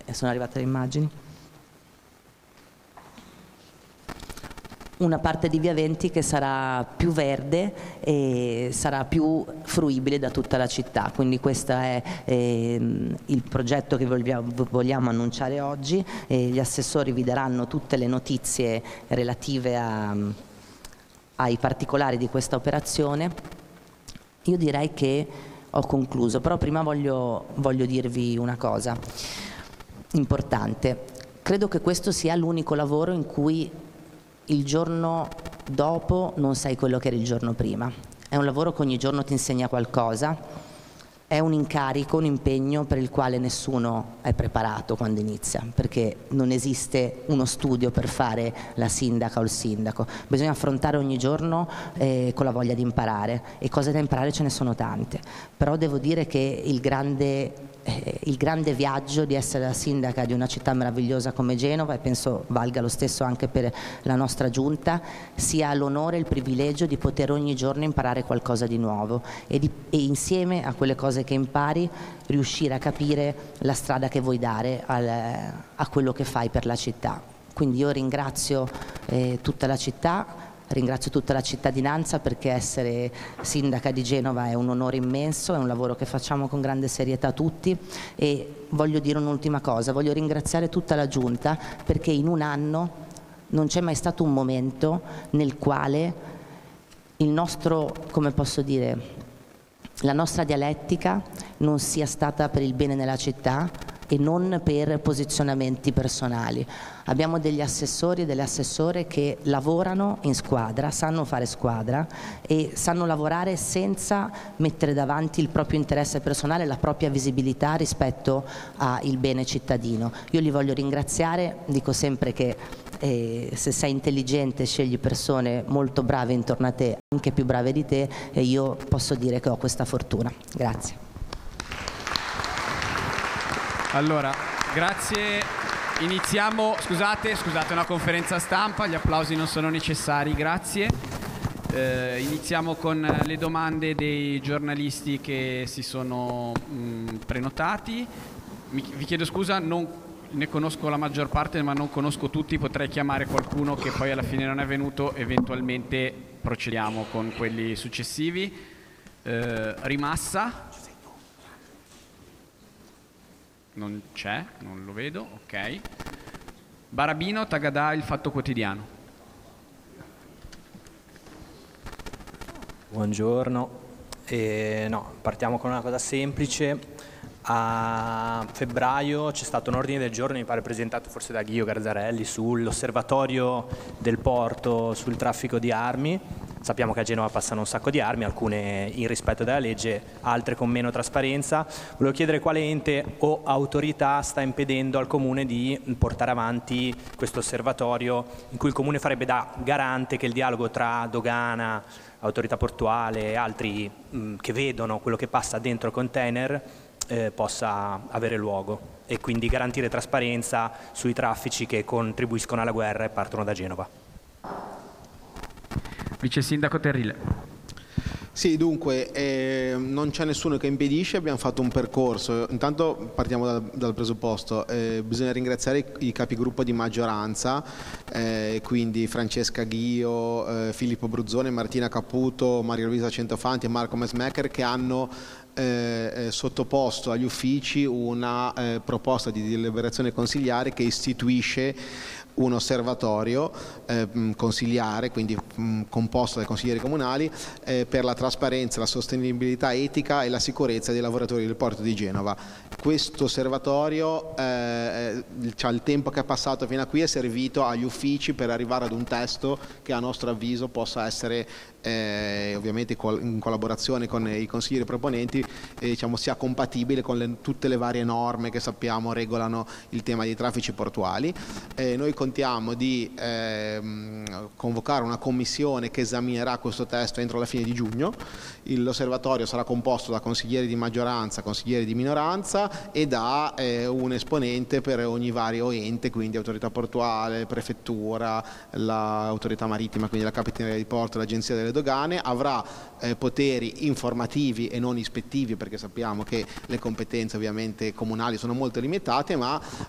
sono arrivate le immagini. Una parte di Via Venti che sarà più verde e sarà più fruibile da tutta la città, quindi questo è il progetto che vogliamo annunciare oggi. Gli assessori vi daranno tutte le notizie relative ai particolari di questa operazione. Io direi che ho concluso, però prima voglio dirvi una cosa importante. Credo che questo sia l'unico lavoro in cui il giorno dopo non sei quello che eri il giorno prima. È un lavoro che ogni giorno ti insegna qualcosa, è un incarico, un impegno per il quale nessuno è preparato quando inizia, perché non esiste uno studio per fare la sindaca o il sindaco. Bisogna affrontare ogni giorno con la voglia di imparare, e cose da imparare ce ne sono tante. Però devo dire che il grande viaggio di essere la sindaca di una città meravigliosa come Genova, e penso valga lo stesso anche per la nostra giunta, sia l'onore e il privilegio di poter ogni giorno imparare qualcosa di nuovo e insieme a quelle cose che impari riuscire a capire la strada che vuoi dare a quello che fai per la città. Quindi io ringrazio tutta la città. Ringrazio tutta la cittadinanza, perché essere sindaca di Genova è un onore immenso, è un lavoro che facciamo con grande serietà tutti, e voglio dire un'ultima cosa, voglio ringraziare tutta la Giunta, perché in un anno non c'è mai stato un momento nel quale il nostro, come posso dire, la nostra dialettica non sia stata per il bene della città e non per posizionamenti personali. Abbiamo degli assessori e delle assessore che lavorano in squadra, sanno fare squadra e sanno lavorare senza mettere davanti il proprio interesse personale, la propria visibilità rispetto al bene cittadino. Io li voglio ringraziare, dico sempre che se sei intelligente scegli persone molto brave intorno a te, anche più brave di te, e io posso dire che ho questa fortuna. Grazie. Allora, grazie. Iniziamo, scusate, una conferenza stampa, gli applausi non sono necessari, grazie. Iniziamo con le domande dei giornalisti che si sono prenotati. Vi chiedo scusa, ne conosco la maggior parte, ma non conosco tutti, potrei chiamare qualcuno che poi alla fine non è venuto, eventualmente procediamo con quelli successivi. Rimassa? Non c'è, non lo vedo, ok. Barabino, Tagadà, Il Fatto Quotidiano. Buongiorno. Partiamo con una cosa semplice. A febbraio c'è stato un ordine del giorno, mi pare presentato forse da Ghio Garzarelli, sull'osservatorio del porto sul traffico di armi. Sappiamo che a Genova passano un sacco di armi, alcune in rispetto della legge, altre con meno trasparenza. Volevo chiedere quale ente o autorità sta impedendo al Comune di portare avanti questo osservatorio, in cui il Comune farebbe da garante che il dialogo tra dogana, autorità portuale e altri che vedono quello che passa dentro il container possa avere luogo, e quindi garantire trasparenza sui traffici che contribuiscono alla guerra e partono da Genova. Vice Sindaco Terrile. Sì, dunque non c'è nessuno che impedisce, abbiamo fatto un percorso. Intanto partiamo dal presupposto, bisogna ringraziare i capigruppo di maggioranza, quindi Francesca Ghio, Filippo Bruzzone, Martina Caputo, Maria Luisa Centofanti e Marco Mesmaker, che hanno sottoposto agli uffici una proposta di deliberazione consigliare che istituisce un osservatorio consigliare, quindi composto dai consiglieri comunali, per la trasparenza, la sostenibilità etica e la sicurezza dei lavoratori del porto di Genova. Questo osservatorio, il tempo che è passato fino a qui, è servito agli uffici per arrivare ad un testo che a nostro avviso possa essere ovviamente in collaborazione con i consiglieri proponenti, sia compatibile con tutte le varie norme che sappiamo regolano il tema dei traffici portuali. Noi contiamo di convocare una commissione che esaminerà questo testo entro la fine di giugno. L'osservatorio sarà composto da consiglieri di maggioranza, consiglieri di minoranza e da un esponente per ogni vario ente, quindi autorità portuale, prefettura, l'autorità marittima, quindi la capitaneria di porto, l'agenzia delle dogane. Avrà poteri informativi e non ispettivi, perché sappiamo che le competenze ovviamente comunali sono molto limitate, ma